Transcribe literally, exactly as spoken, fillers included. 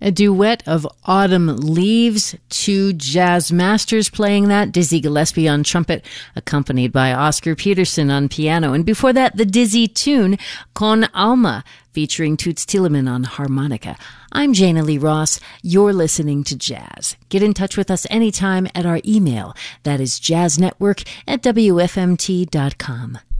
A duet of Autumn Leaves, two jazz masters playing that, Dizzy Gillespie on trumpet, accompanied by Oscar Peterson on piano. And before that, the Dizzy tune, Con Alma, featuring Toots Thielemans on harmonica. I'm Jana Lee Ross. You're listening to Jazz. Get in touch with us anytime at our email. That is jazznetwork at W F M T dot com.